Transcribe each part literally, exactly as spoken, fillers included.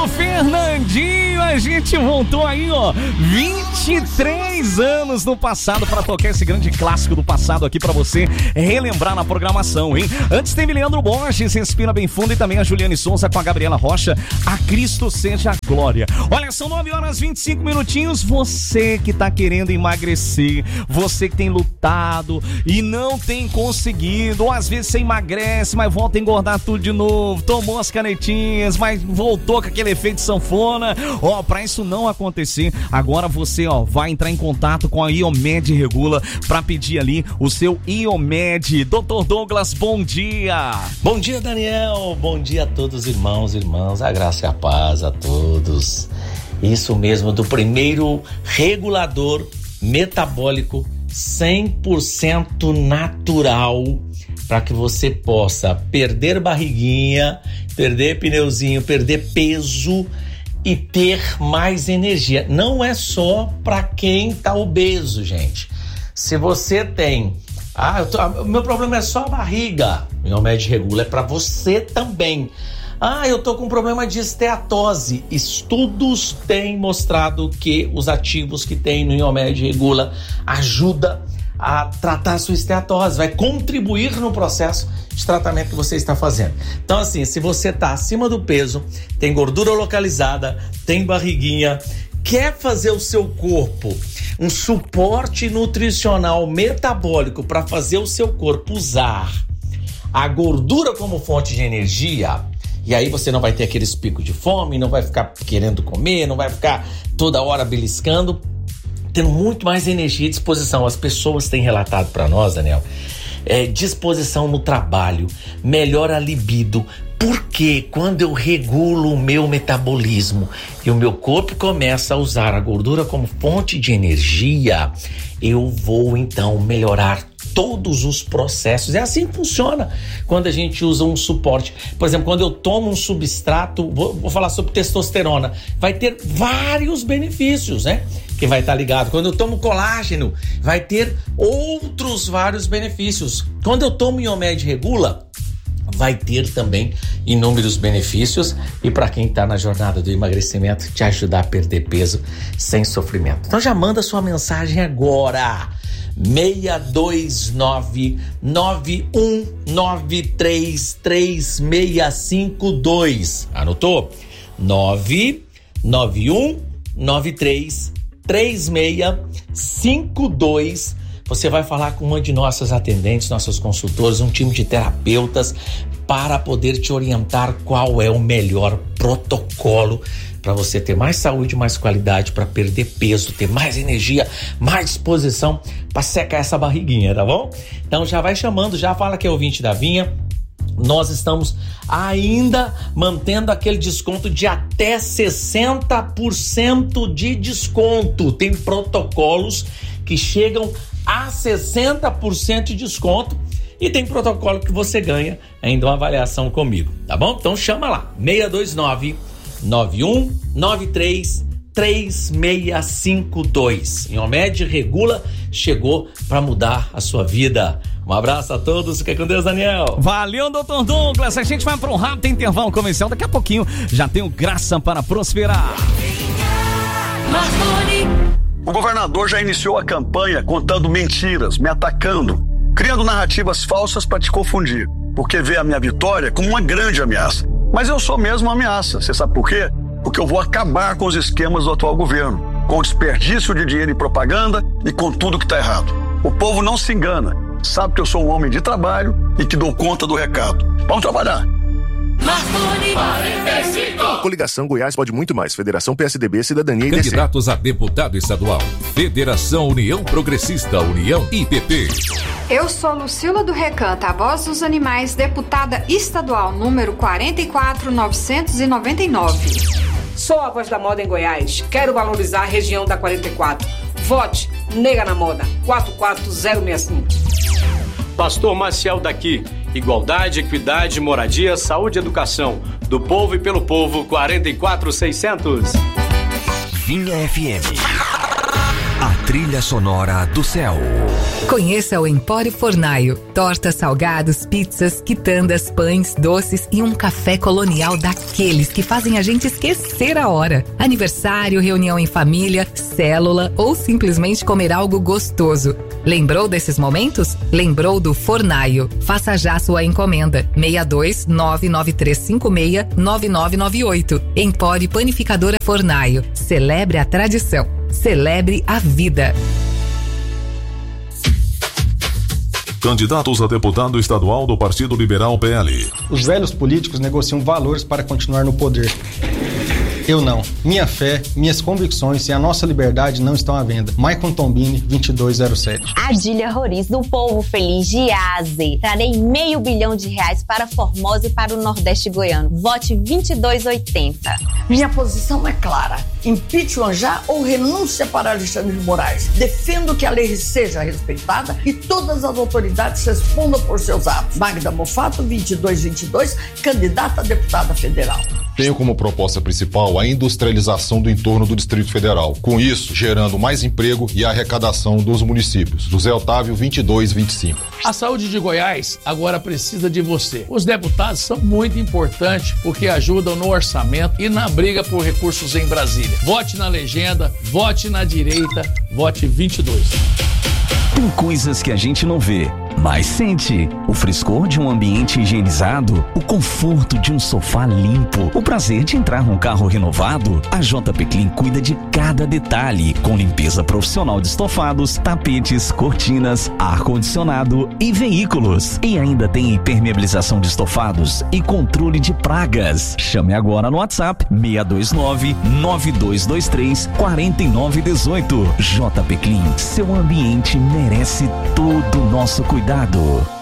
Alô, Fernandinho, a gente voltou aí, ó, vinte e três anos no passado pra tocar esse grande clássico do passado aqui pra você relembrar na programação, hein? Antes teve Leandro Borges, Respira Bem Fundo, e também a Juliane Souza com a Gabriela Rocha, A Cristo Seja a Glória. Olha, são nove horas e vinte e cinco minutinhos, você que tá querendo emagrecer, você que tem lutado e não tem conseguido, ou às vezes você emagrece, mas volta a engordar tudo de novo, tomou as canetinhas, mas voltou com aquele efeito sanfona. Ó, pra isso não acontecer, agora você, ó, vai entrar em contato com a Iomed Regula pra pedir ali o seu Iomed. doutor Douglas, bom dia. Bom dia, Daniel. Bom dia a todos, irmãos e irmãs. A graça e a paz a todos. Isso mesmo, do primeiro regulador metabólico cem por cento natural, para que você possa perder barriguinha, perder pneuzinho, perder peso e ter mais energia. Não é só para quem tá obeso, gente. Se você tem, ah, eu tô, o meu problema é só a barriga, o Iomed Regula é para você também. Ah, eu tô com problema de esteatose. Estudos têm mostrado que os ativos que tem no Iomed Regula ajuda a tratar a sua esteatose, vai contribuir no processo de tratamento que você está fazendo. Então, assim, se você está acima do peso, tem gordura localizada, tem barriguinha, quer fazer o seu corpo um suporte nutricional metabólico para fazer o seu corpo usar a gordura como fonte de energia, e aí você não vai ter aqueles picos de fome, não vai ficar querendo comer, não vai ficar toda hora beliscando, tendo muito mais energia e disposição. As pessoas têm relatado para nós, Daniel, é, disposição no trabalho, melhora a libido, porque quando eu regulo o meu metabolismo e o meu corpo começa a usar a gordura como fonte de energia, eu vou então melhorar todos os processos. É assim que funciona quando a gente usa um suporte. Por exemplo, quando eu tomo um substrato, vou, vou falar sobre testosterona, vai ter vários benefícios, né? Que vai estar ligado. Quando eu tomo colágeno, vai ter outros vários benefícios. Quando eu tomo Iomed Regula, vai ter também inúmeros benefícios, e para quem está na jornada do emagrecimento, te ajudar a perder peso sem sofrimento. Então já manda sua mensagem agora. seis dois nove, nove um nove três, três seis cinco dois. Anotou? nove nove um nove três, três seis cinco dois. Você vai falar com uma de nossas atendentes, nossos consultores, um time de terapeutas, para poder te orientar qual é o melhor protocolo para você ter mais saúde, mais qualidade, para perder peso, ter mais energia, mais disposição para secar essa barriguinha, tá bom? Então já vai chamando, já fala que é ouvinte da Vinha. Nós estamos ainda mantendo aquele desconto de até sessenta por cento de desconto. Tem protocolos que chegam a sessenta por cento de desconto, e tem protocolo que você ganha ainda uma avaliação comigo, tá bom? Então chama lá, seis dois nove, nove um nove três, três seis cinco dois. Iomed Regula chegou para mudar a sua vida. Um abraço a todos, fica com Deus, Daniel. Valeu, doutor Douglas. A gente vai para um rápido intervalo comercial. Daqui a pouquinho já tenho Graça para Prosperar. O governador já iniciou a campanha contando mentiras, me atacando, criando narrativas falsas para te confundir, porque vê a minha vitória como uma grande ameaça. Mas eu sou mesmo uma ameaça. Você sabe por quê? Porque eu vou acabar com os esquemas do atual governo, com o desperdício de dinheiro em propaganda e com tudo que está errado. O povo não se engana, sabe que eu sou um homem de trabalho e que dou conta do recado. Vamos trabalhar. Coligação Goiás pode muito mais. Federação P S D B, Cidadania e D C. Candidatos a deputado estadual. Federação União Progressista, União I P P. Eu sou Lucila do Recanto, a voz dos animais, deputada estadual número quarenta e quatro, novecentos e noventa e nove. Sou a voz da moda em Goiás. Quero valorizar a região da quarenta e quatro. Vote Nega na Moda, quatro quatro zero seis cinco. Pastor Maciel daqui. Igualdade, equidade, moradia, saúde e educação. Do povo e pelo povo, quarenta e quatro seiscentos. Vinha F M. trilha sonora do céu. Conheça o Empório Fornaio. Tortas, salgados, pizzas, quitandas, pães, doces e um café colonial daqueles que fazem a gente esquecer a hora. Aniversário, reunião em família, célula ou simplesmente comer algo gostoso. Lembrou desses momentos? Lembrou do Fornaio. Faça já sua encomenda. seis dois nove nove três cinco seis nove nove nove oito. Empório Panificadora Fornaio. Celebre a tradição. Celebre a vida. Candidatos a deputado estadual do Partido Liberal P L. Os velhos políticos negociam valores para continuar no poder. Eu não. Minha fé, minhas convicções e a nossa liberdade não estão à venda. Maicon Tombini, vinte e dois zero sete. Adília Roriz, do Povo Feliz de A a Z. Trarei meio bilhão de reais para Formosa e para o Nordeste goiano. Vote vinte e dois oitenta. Minha posição é clara. Impeachment já ou renúncia para Alexandre de Moraes. Defendo que a lei seja respeitada e todas as autoridades respondam por seus atos. Magda Mofato, vinte e dois vinte e dois, candidata a deputada federal. Tenho como proposta principal a industrialização do entorno do Distrito Federal. Com isso, gerando mais emprego e arrecadação dos municípios. José Otávio, vinte e dois vinte e cinco. A saúde de Goiás agora precisa de você. Os deputados são muito importantes porque ajudam no orçamento e na briga por recursos em Brasília. Vote na legenda, vote na direita, vote vinte e dois. Tem coisas que a gente não vê, mas sente. O frescor de um ambiente higienizado, o conforto de um sofá limpo, o prazer de entrar num carro renovado. A J P Clean cuida de cada detalhe, com limpeza profissional de estofados, tapetes, cortinas, ar-condicionado e veículos. E ainda tem impermeabilização de estofados e controle de pragas. Chame agora no WhatsApp seis dois nove, nove dois dois três, quatro nove um oito. J P Clean, seu ambiente merece todo o nosso cuidado.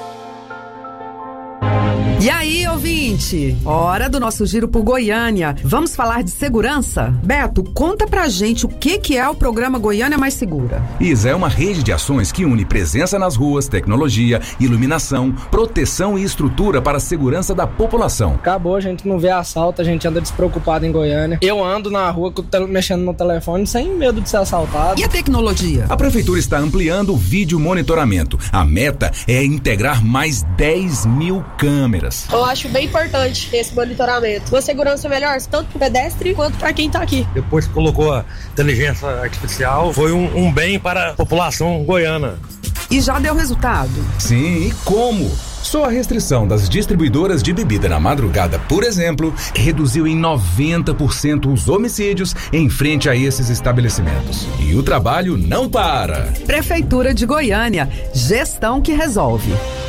E aí, ouvinte? Hora do nosso giro por Goiânia. Vamos falar de segurança? Beto, conta pra gente o que, que é o programa Goiânia Mais Segura. Isa é uma rede de ações que une presença nas ruas, tecnologia, iluminação, proteção e estrutura para a segurança da população. Acabou, a gente não vê assalto, a gente anda despreocupado em Goiânia. Eu ando na rua mexendo no telefone sem medo de ser assaltado. E a tecnologia? A prefeitura está ampliando o vídeo monitoramento. A meta é integrar mais dez mil câmeras. Eu acho bem importante esse monitoramento. Uma segurança melhor, tanto para o pedestre quanto para quem está aqui. Depois que colocou a inteligência artificial, foi um, um bem para a população goiana. E já deu resultado? Sim, e como? Só a restrição das distribuidoras de bebida na madrugada, por exemplo, reduziu em noventa por cento os homicídios em frente a esses estabelecimentos. E o trabalho não para. Prefeitura de Goiânia, gestão que resolve.